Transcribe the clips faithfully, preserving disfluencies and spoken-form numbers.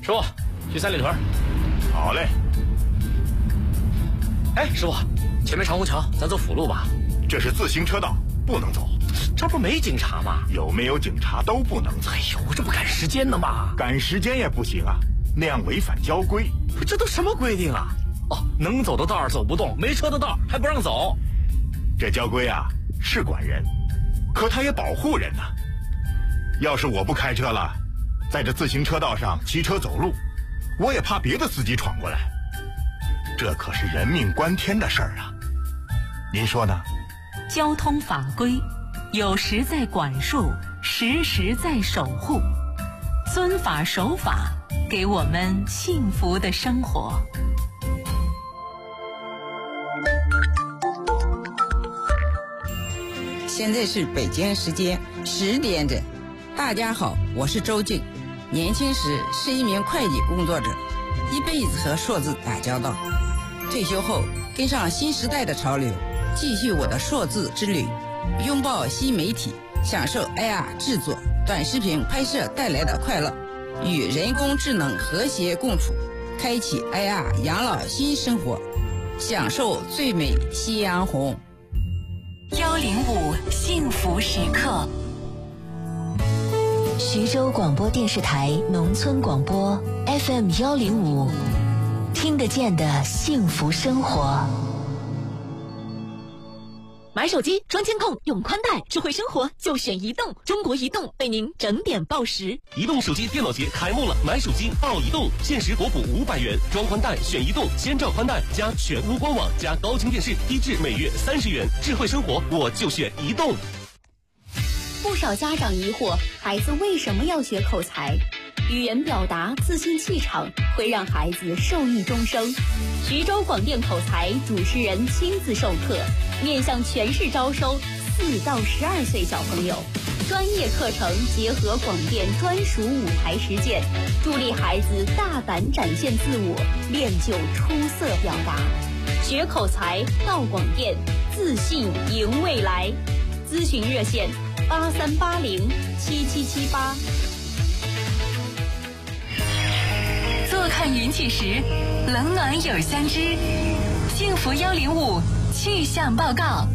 师傅，去三里屯。 好嘞。 哎，师傅，前面长虹桥，咱走辅路吧。 这是自行车道，不能走。 这不没警察吗？ 有没有警察都不能走。 哎呦，这不赶时间呢吗？ 赶时间也不行啊，那样违反交规。 不，这都什么规定啊？哦，能走的道走不动，没车的道还不让走。 这交规啊是管人，可它也保护人呢、啊。要是我不开车了，在这自行车道上骑车走路，我也怕别的司机闯过来。这可是人命关天的事儿啊，您说呢？ 交通法规有时在管束，时时在守护，遵法守法，给我们幸福的生活。 现在是北京时间十点整。大家好，我是周静。年轻时是一名会计工作者，一辈子和数字打交道。退休后跟上新时代的潮流，继续我的数字之旅，拥抱新媒体，享受 A R 制作、短视频拍摄带来的快乐，与人工智能和谐共处，开启 A R 养老新生活，享受最美夕阳红。 幺零五幸福时刻。 徐州广播电视台农村广播 F M 幺零五，听得见的幸福生活。 买手机装监控用宽带，智慧生活就选移动。中国移动为您整点报时。 移动手机电脑节开幕了，买手机报移动，限时国补五百元，装宽带选移动，先兆宽带加全屋官网加高清电视，低至每月三十元。智慧生活我就选移动。 不少家长疑惑，孩子为什么要学口才？语言表达、自信气场会让孩子受益终生。徐州广电口才主持人亲自授课，面向全市招收四到十二岁小朋友。专业课程结合广电专属舞台实践，助力孩子大胆展现自我，练就出色表达。学口才到广电，自信赢未来。咨询热线八三八零七七七八。 坐看云起时，冷暖有相知。幸福幺零五气象报告。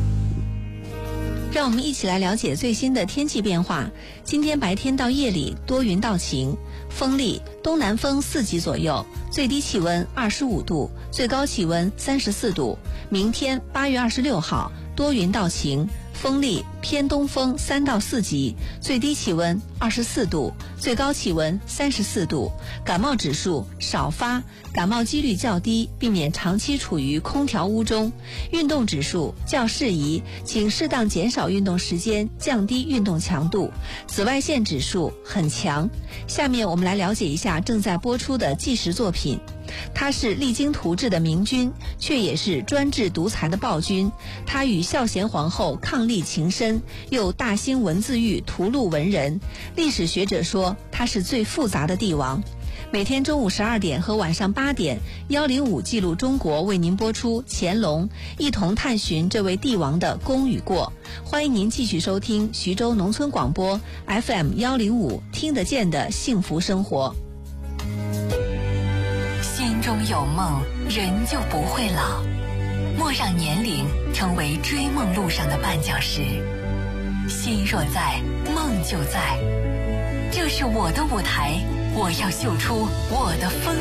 让我们一起来了解最新的天气变化。今天白天到夜里多云到晴，风力东南风四级左右，最低气温二十五度，最高气温三十四度。明天八月二十六号多云到晴，风力偏东风三到四级，最低气温二十四度，最高气温三十四度。感冒指数少发，感冒几率较低，避免长期处于空调屋中。运动指数较适宜，请适当减少运动时间，降低运动强度。紫外线指数很强。下面我们来了解一下正在播出的纪实作品。他是励精图治的明君，却也是专制独裁的暴君。他与孝贤皇后伉俪情深，又大兴文字狱屠戮文人。历史学者说他是最复杂的帝王。每天中午十二点和晚上八点，幺零五记录中国为您播出乾隆，一同探寻这位帝王的功与过。欢迎您继续收听徐州农村广播 F M 幺零五，听得见的幸福生活。 心中有梦，人就不会老。莫让年龄成为追梦路上的绊脚石。心若在，梦就在。这是我的舞台，我要秀出我的风